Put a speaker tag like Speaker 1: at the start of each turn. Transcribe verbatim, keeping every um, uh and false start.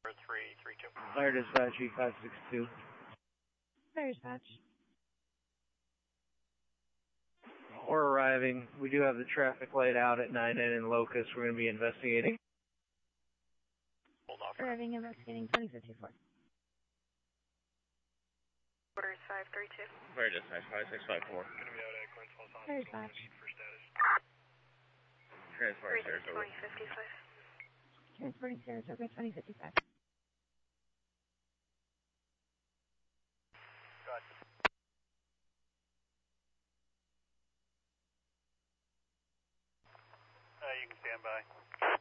Speaker 1: three three two.
Speaker 2: Fire dispatch, E five six two.
Speaker 3: Fire dispatch.
Speaker 2: We're arriving. We do have the traffic light out at nine N in Locust. We're going to be investigating.
Speaker 1: Hold off.
Speaker 3: Arriving, investigating twenty fifty-four.
Speaker 4: Orders five three two.
Speaker 2: Fire dispatch, five six five four.
Speaker 1: Going to be out at Glens Falls Hospital.
Speaker 3: Fire dispatch.
Speaker 1: For status.
Speaker 2: Transport Saratoga.
Speaker 4: twenty fifty-five.
Speaker 3: Transporting Saratoga twenty fifty-five.
Speaker 1: Uh, you can stand by.